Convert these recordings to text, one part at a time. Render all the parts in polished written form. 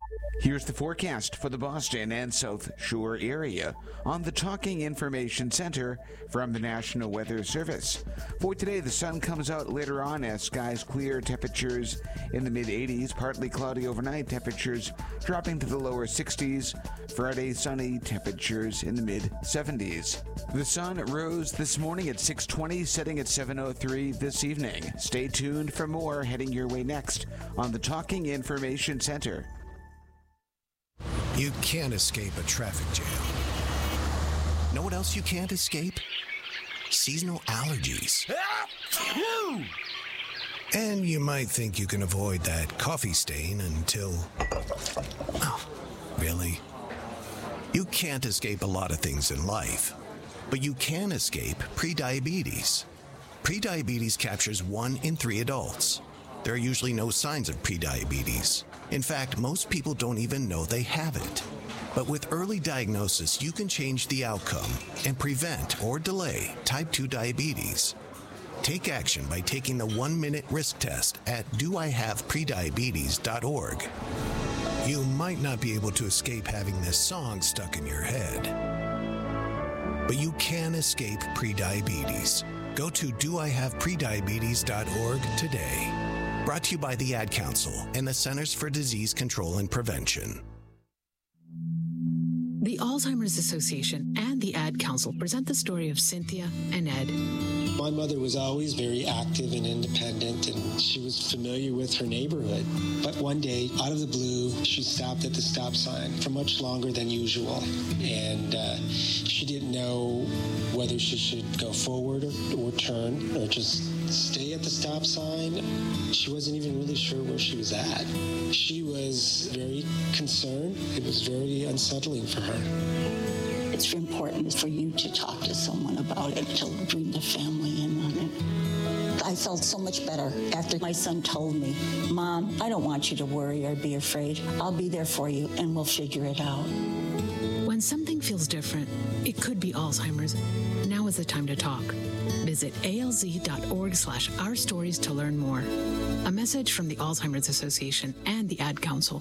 Here's the forecast for the Boston and South Shore area on the Talking Information Center from the National Weather Service. For today, the sun comes out later on as skies clear, temperatures in the mid-80s, partly cloudy overnight, temperatures dropping to the lower 60s. Friday, sunny, temperatures in the mid-70s. The sun rose this morning at 6:20, setting at 7:03 this evening. Stay tuned for more heading your way next on the Talking Information Center. You can't escape a traffic jam. Know what else you can't escape? Seasonal allergies. And you might think you can avoid that coffee stain until... Oh, really? You can't escape a lot of things in life, but you can escape prediabetes. Prediabetes captures 1 in 3 adults. There are usually no signs of prediabetes. In fact, most people don't even know they have it. But with early diagnosis, you can change the outcome and prevent or delay type 2 diabetes. Take action by taking the 1-minute risk test at doihaveprediabetes.org. You might not be able to escape having this song stuck in your head, but you can escape prediabetes. Go to doihaveprediabetes.org today. Brought to you by the Ad Council and the Centers for Disease Control and Prevention. The Alzheimer's Association and the Ad Council present the story of Cynthia and Ed. My mother was always very active and independent, and she was familiar with her neighborhood. But one day, out of the blue, she stopped at the stop sign for much longer than usual. And she didn't know whether she should go forward or turn or just stay at the stop sign. She wasn't even really sure where she was at. She was very concerned. It was very unsettling for her. It's important for you to talk to someone about it, to bring the family in on it. I felt so much better after my son told me, Mom, I don't want you to worry or be afraid. I'll be there for you and we'll figure it out. When something feels different, it could be Alzheimer's. Now is the time to talk. Visit alz.org/ourstories to learn more. A message from the Alzheimer's Association and the Ad Council.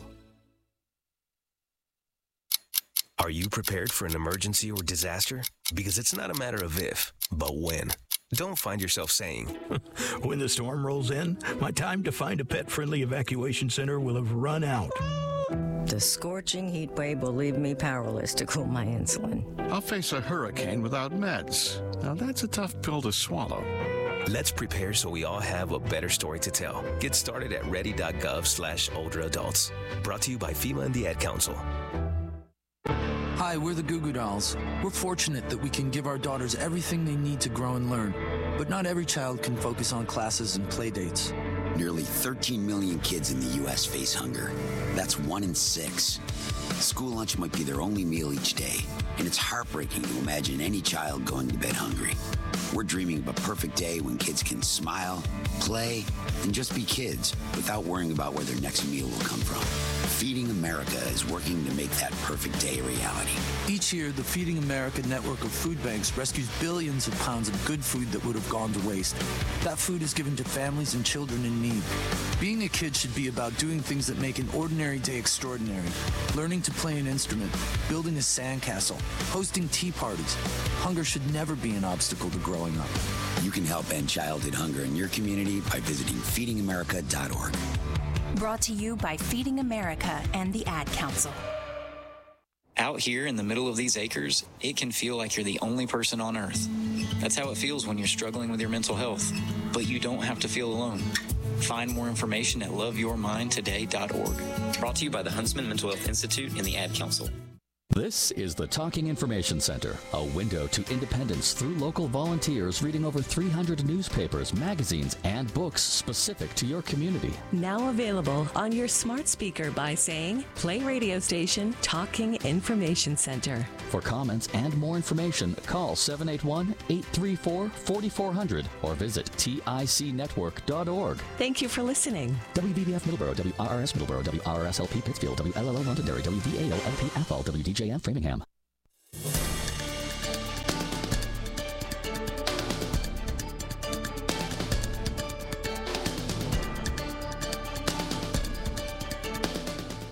Are you prepared for an emergency or disaster? Because it's not a matter of if, but when. Don't find yourself saying, when the storm rolls in, my time to find a pet-friendly evacuation center will have run out. The scorching heat wave will leave me powerless to cool my insulin. I'll face a hurricane without meds. Now that's a tough pill to swallow. Let's prepare so we all have a better story to tell. Get started at ready.gov/older-adults. Brought to you by FEMA and the Ad Council. Hi, we're the Goo Goo Dolls. We're fortunate that we can give our daughters everything they need to grow and learn. But not every child can focus on classes and play dates. Nearly 13 million kids in the U.S. face hunger. That's 1 in 6. School lunch might be their only meal each day, and it's heartbreaking to imagine any child going to bed hungry. We're dreaming of a perfect day when kids can smile, play, and just be kids without worrying about where their next meal will come from. Feeding America is working to make that perfect day a reality. Each year, the Feeding America network of food banks rescues billions of pounds of good food that would have gone to waste. That food is given to families and children in need. Being a kid should be about doing things that make an ordinary day extraordinary. Learning to play an instrument, building a sandcastle, hosting tea parties. Hunger should never be an obstacle to growing up. You can help end childhood hunger in your community by visiting feedingamerica.org. Brought to you by Feeding America and the Ad Council. Out here in the middle of these acres, it can feel like you're the only person on earth. That's how it feels when you're struggling with your mental health. But you don't have to feel alone. Find more information at loveyourmindtoday.org. Brought to you by the Huntsman Mental Health Institute and the Ad Council. This is the Talking Information Center, a window to independence through local volunteers reading over 300 newspapers, magazines, and books specific to your community. Now available on your smart speaker by saying, play radio station Talking Information Center. For comments and more information, call 781-834-4400 or visit ticnetwork.org. Thank you for listening. WBBF Middleborough, WRRS Middleborough, WRSLP Pittsfield, WLLO Londonderry, WVAO-LP Athol, WDJM Framingham.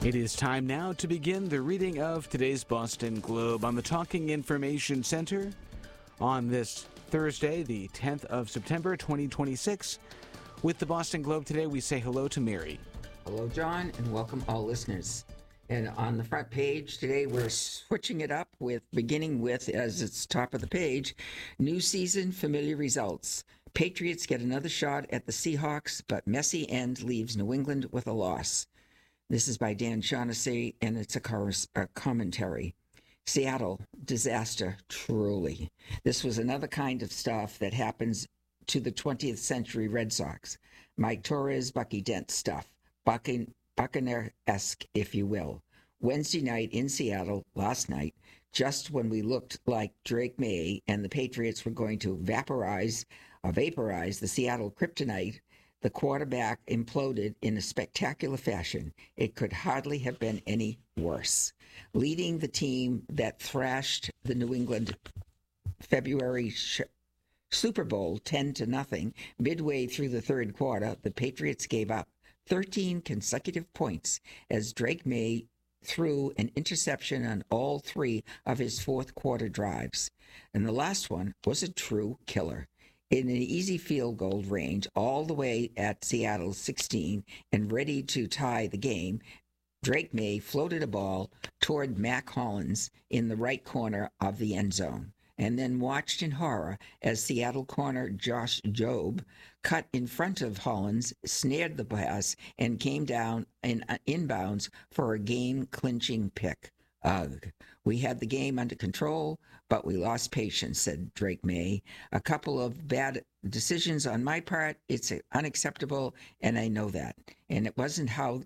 It is time now to begin the reading of today's Boston Globe on the Talking Information Center on this Thursday, the 10th of September, 2026. With the Boston Globe today, we say hello to Mary. Hello, John, and welcome all listeners. And on the front page today, we're switching it up beginning with, as it's top of the page, new season, familiar results. Patriots get another shot at the Seahawks, but messy end leaves New England with a loss. This is by Dan Shaughnessy, and it's a commentary. Seattle, disaster, truly. This was another kind of stuff that happens to the 20th century Red Sox. Mike Torres, Bucky Dent stuff. Buccaneer-esque, if you will. Wednesday night in Seattle, last night, just when we looked like Drake May and the Patriots were going to vaporize the Seattle kryptonite, the quarterback imploded in a spectacular fashion. It could hardly have been any worse. Leading the team that thrashed the New England February Super Bowl 10-0, midway through the third quarter, the Patriots gave up 13 consecutive points as Drake May threw an interception on all three of his fourth quarter drives. And the last one was a true killer. In an easy field goal range all the way at Seattle's 16 and ready to tie the game, Drake May floated a ball toward Mac Hollins in the right corner of the end zone, and then watched in horror as Seattle corner Josh Jobe cut in front of Hollins, snared the pass, and came down in inbounds for a game-clinching pick. Ugh. We had the game under control, but we lost patience, said Drake May. A couple of bad decisions on my part. It's unacceptable, and I know that. And that wasn't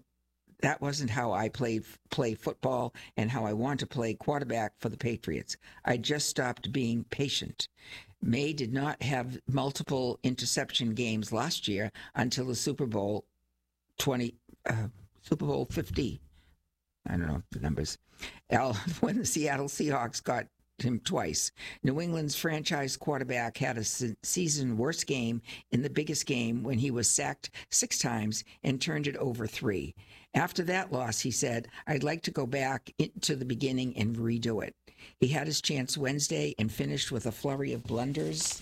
how I play football and how I want to play quarterback for the Patriots. I just stopped being patient. May did not have multiple interception games last year until the Super Bowl 50. I don't know the numbers. When the Seattle Seahawks got him twice. New England's franchise quarterback had a season worst game in the biggest game when he was sacked 6 times and turned it over 3. After that loss, he said, I'd like to go back to the beginning and redo it. He had his chance Wednesday and finished with a flurry of blunders,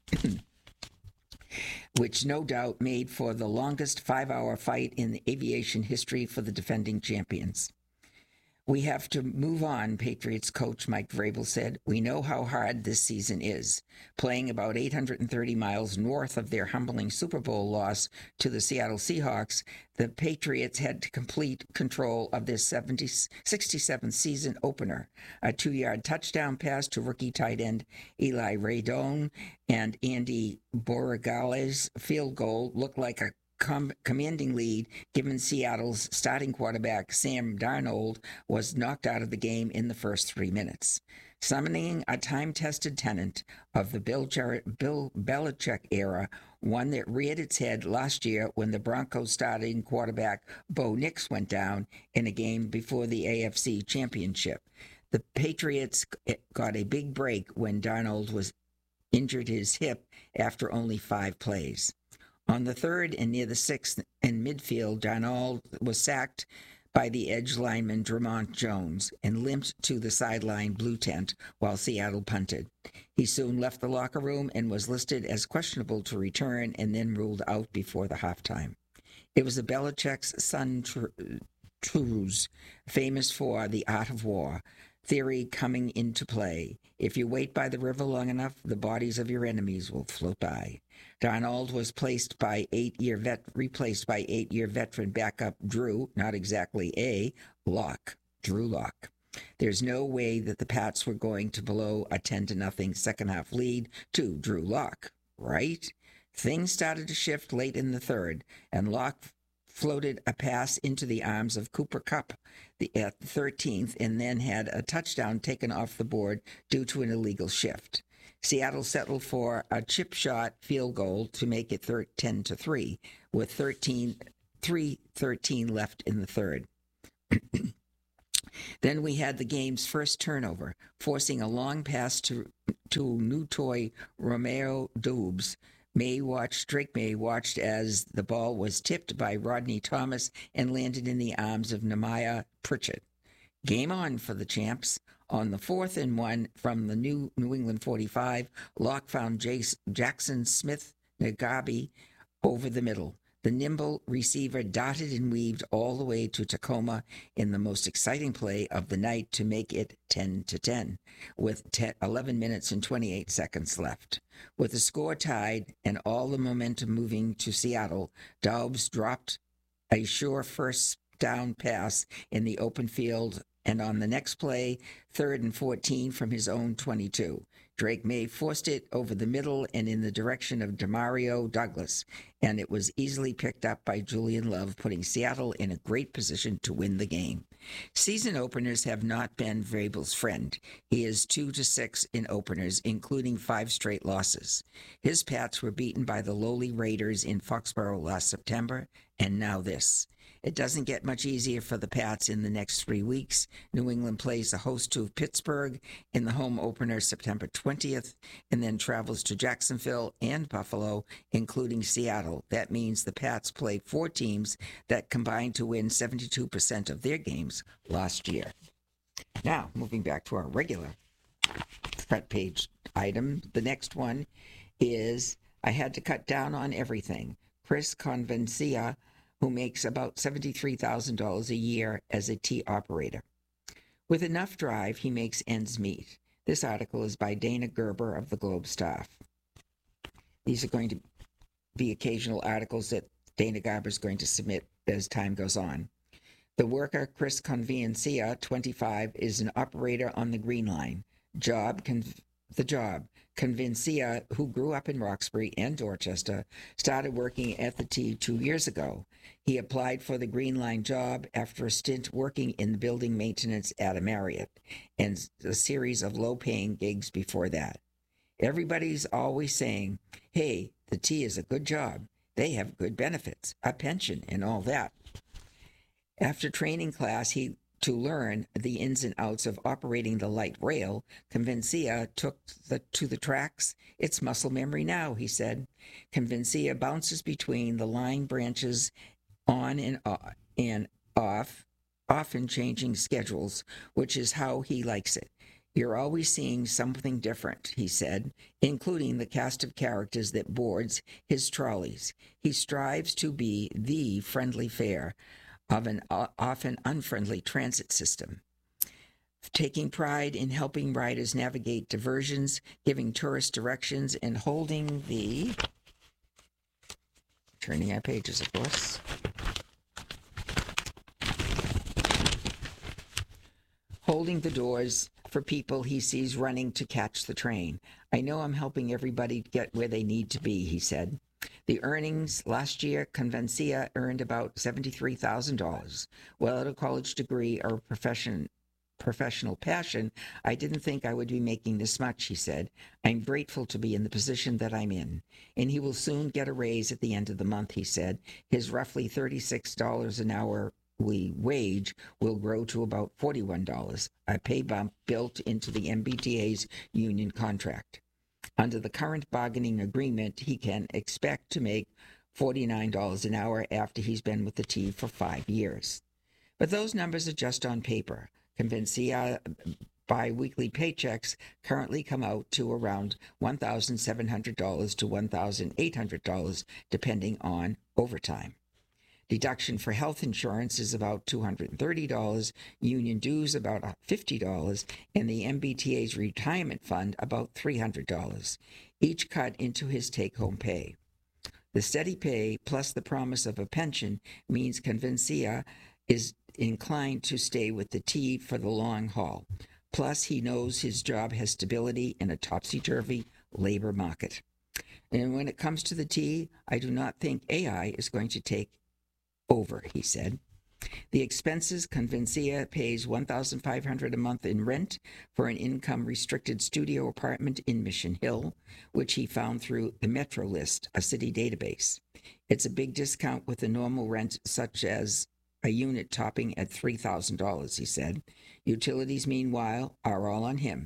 which no doubt made for the longest 5-hour fight in the aviation history for the defending champions. We have to move on, Patriots coach Mike Vrabel said. We know how hard this season is. Playing about 830 miles north of their humbling Super Bowl loss to the Seattle Seahawks, the Patriots had to complete control of their 67th season opener. A 2-yard touchdown pass to rookie tight end Eli Raydon and Andy Borregales' field goal looked like a commanding lead, given Seattle's starting quarterback Sam Darnold was knocked out of the game in the first 3 minutes. Summoning a time-tested tenant of the Bill Belichick era, one that reared its head last year when the Broncos starting quarterback Bo Nix went down in a game before the AFC Championship. The Patriots got a big break when Darnold was injured his hip after only 5 plays. On the 3rd and near the 6th in midfield, Darnold was sacked by the edge lineman Drummond Jones and limped to the sideline blue tent while Seattle punted. He soon left the locker room and was listed as questionable to return and then ruled out before the halftime. It was Belichick's son, Trues, famous for the art of war theory coming into play. If you wait by the river long enough, the bodies of your enemies will float by. Darnold was replaced by 8-year veteran backup Drew, not exactly Lock, Drew Lock. There's no way that the Pats were going to blow a 10-0 second-half lead to Drew Lock, right? Things started to shift late in the 3rd, and Lock floated a pass into the arms of Cooper Kupp at the 13th and then had a touchdown taken off the board due to an illegal shift. Seattle settled for a chip shot field goal to make it 10-3 with 3:13 left in the 3rd. Then we had the game's first turnover, forcing a long pass to Nutoy Romeo Dubes, Drake May watched as the ball was tipped by Rodney Thomas and landed in the arms of Nehemiah Pritchett. Game on for the champs. On the 4th and 1 from the New England 45, Locke found Jackson Smith Nagabi over the middle. The nimble receiver darted and weaved all the way to Tacoma in the most exciting play of the night to make it 10-10, with 11 minutes and 28 seconds left. With the score tied and all the momentum moving to Seattle, Daubs dropped a sure first down pass in the open field, and on the next play, 3rd and 14 from his own 22. Drake May forced it over the middle and in the direction of Demario Douglas, and it was easily picked up by Julian Love, putting Seattle in a great position to win the game. Season openers have not been Vrabel's friend. He is 2-6 in openers, including 5 straight losses. His Pats were beaten by the lowly Raiders in Foxborough last September, and now this. It doesn't get much easier for the Pats in the next 3 weeks. New England plays the host to Pittsburgh in the home opener September 20th, and then travels to Jacksonville and Buffalo, including Seattle. That means the Pats play 4 teams that combined to win 72% of their games last year. Now, moving back to our regular front page item, the next one is, I had to cut down on everything. Chris Convencia, who makes about $73,000 a year as a tea operator. With enough drive, he makes ends meet. This article is by Dana Gerber of the Globe Staff. These are going to be occasional articles that Dana Gerber is going to submit as time goes on. The worker, Chris Convencia, 25, is an operator on the Green Line. Convencia, who grew up in Roxbury and Dorchester, started working at the T 2 years ago. He applied for the Green Line job after a stint working in building maintenance at a Marriott and a series of low-paying gigs before that. Everybody's always saying, hey, the T is a good job. They have good benefits, a pension, and all that. After training class, to learn the ins and outs of operating the light rail, Convencia took to the tracks. It's muscle memory now, he said. Convencia bounces between the line branches on and off, often changing schedules, which is how he likes it. You're always seeing something different, he said, including the cast of characters that boards his trolleys. He strives to be the friendly fare of an often unfriendly transit system, taking pride in helping riders navigate diversions, giving tourist directions, and turning our pages, of course, holding the doors for people he sees running to catch the train. I know I'm helping everybody get where they need to be, he said. The earnings last year, Convencia earned about $73,000. Without a college degree or professional passion, I didn't think I would be making this much, he said. I'm grateful to be in the position that I'm in. And he will soon get a raise at the end of the month, he said. His roughly $36 an hour wage will grow to about $41, a pay bump built into the MBTA's union contract. Under the current bargaining agreement, he can expect to make $49 an hour after he's been with the T for 5 years. But those numbers are just on paper. Convencia bi-weekly paychecks currently come out to around $1,700 to $1,800, depending on overtime. Deduction for health insurance is about $230, union dues about $50, and the MBTA's retirement fund about $300, each cut into his take-home pay. The steady pay plus the promise of a pension means Convencia is inclined to stay with the T for the long haul. Plus, he knows his job has stability in a topsy-turvy labor market. And when it comes to the T, I do not think AI is going to take over, he said. The expenses, Convencia pays $1,500 a month in rent for an income-restricted studio apartment in Mission Hill, which he found through the Metro List, a city database. It's a big discount with the normal rent, such as a unit topping at $3,000, he said. Utilities, meanwhile, are all on him.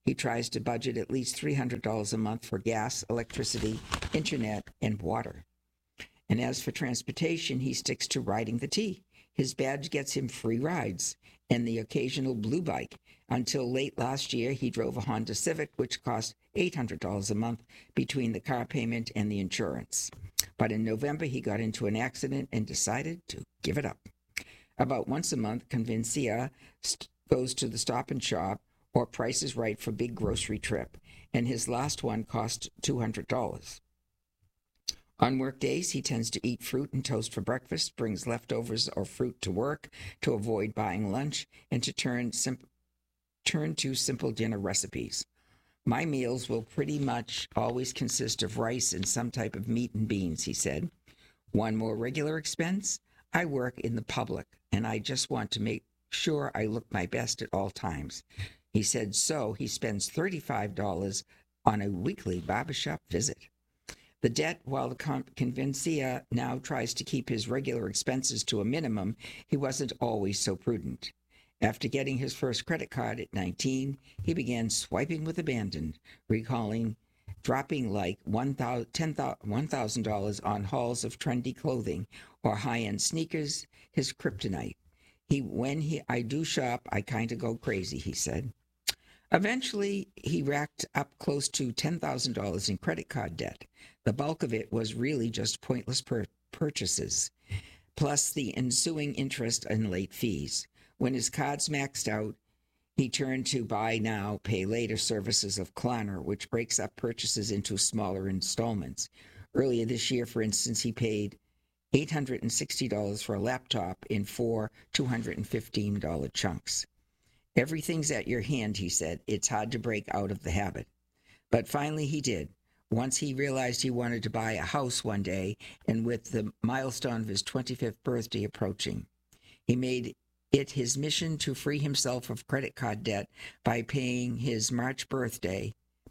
He tries to budget at least $300 a month for gas, electricity, internet, and water. And as for transportation, he sticks to riding the T. His badge gets him free rides and the occasional blue bike. Until late last year, he drove a Honda Civic, which cost $800 a month between the car payment and the insurance. But in November, he got into an accident and decided to give it up. About once a month, Convencia goes to the Stop and Shop or Price is Right for big grocery trip, and his last one cost $200. On work days, he tends to eat fruit and toast for breakfast, brings leftovers or fruit to work to avoid buying lunch, and to turn to simple dinner recipes. My meals will pretty much always consist of rice and some type of meat and beans, he said. One more regular expense? I work in the public, and I just want to make sure I look my best at all times. He said so he spends $35 on a weekly barbershop visit. The debt, while the Convencia now tries to keep his regular expenses to a minimum, he wasn't always so prudent. After getting his first credit card at 19, he began swiping with abandon, recalling dropping like $1,000 on hauls of trendy clothing or high-end sneakers, his kryptonite. I do shop, I kind of go crazy, he said. Eventually, he racked up close to $10,000 in credit card debt. The bulk of it was really just pointless purchases, plus the ensuing interest and late fees. When his cards maxed out, he turned to buy now, pay later services of Klarna, which breaks up purchases into smaller installments. Earlier this year, for instance, he paid $860 for a laptop in 4 $215 chunks. Everything's at your hand, he said. It's hard to break out of the habit. But finally he did. Once he realized he wanted to buy a house one day, and with the milestone of his 25th birthday approaching, he made it his mission to free himself of credit card debt by his March birthday,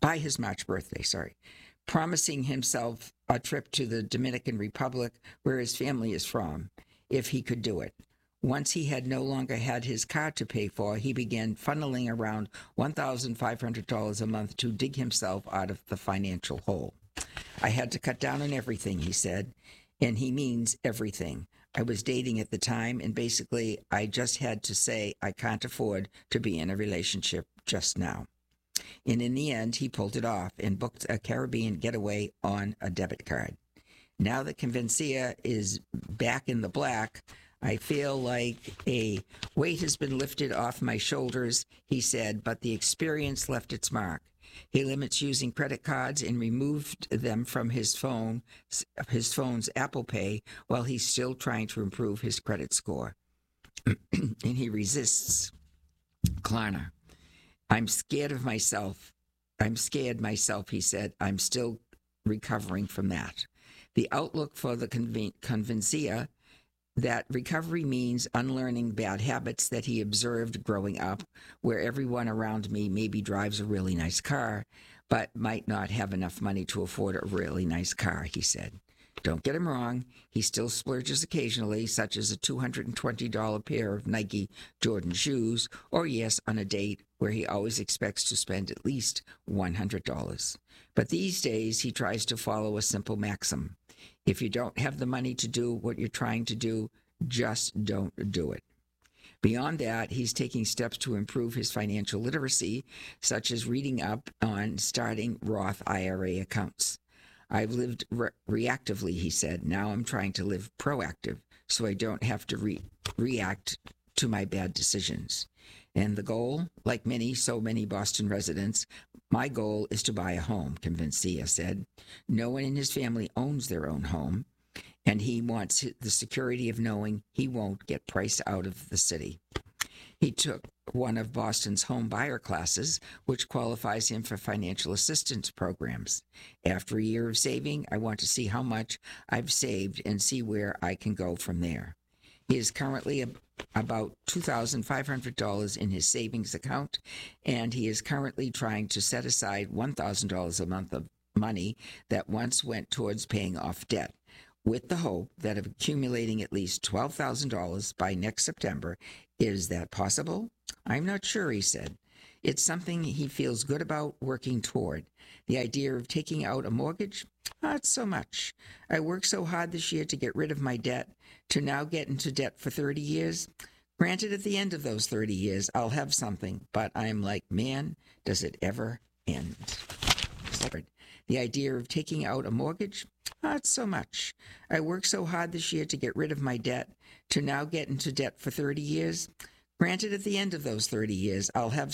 promising himself a trip to the Dominican Republic, where his family is from, if he could do it. Once he had no longer had his car to pay for, he began funneling around $1,500 a month to dig himself out of the financial hole. I had to cut down on everything, he said, and he means everything. I was dating at the time, and basically I just had to say I can't afford to be in a relationship just now. And in the end, he pulled it off and booked a Caribbean getaway on a debit card. Now that Convencia is back in the black, I feel like a weight has been lifted off my shoulders, he said, but the experience left its mark. He limits using credit cards and removed them from his phone's Apple Pay while he's still trying to improve his credit score. And he resists Klarna. I'm scared myself, he said. I'm still recovering from that. The outlook for the Convencia that recovery means unlearning bad habits that he observed growing up, where everyone around me maybe drives a really nice car, but might not have enough money to afford a really nice car, he said. Don't get him wrong, he still splurges occasionally, such as a $220 pair of Nike Jordan shoes, or yes, on a date where he always expects to spend at least $100. But these days, he tries to follow a simple maxim. If you don't have the money to do what you're trying to do, just don't do it. Beyond that, he's taking steps to improve his financial literacy, such as reading up on starting Roth IRA accounts. I've lived reactively, he said. Now I'm trying to live proactive, so I don't have to react to my bad decisions. And the goal, like so many Boston residents, my goal is to buy a home, Convencia said. No one in his family owns their own home, and he wants the security of knowing he won't get priced out of the city. He took one of Boston's home buyer classes, which qualifies him for financial assistance programs. After a year of saving, I want to see how much I've saved and see where I can go from there. He is currently about $2,500 in his savings account, and he is currently trying to set aside $1,000 a month of money that once went towards paying off debt, with the hope that of accumulating at least $12,000 by next September. Is that possible? I'm not sure, he said. It's something he feels good about working toward. The idea of taking out a mortgage? Not so much. I worked so hard this year to get rid of my debt, to now get into debt for 30 years. Granted, at the end of those 30 years, I'll have something, but I'm like, man, does it ever end? The idea of taking out a mortgage? Not so much. I worked so hard this year to get rid of my debt, to now get into debt for 30 years. Granted, at the end of those 30 years, I'll have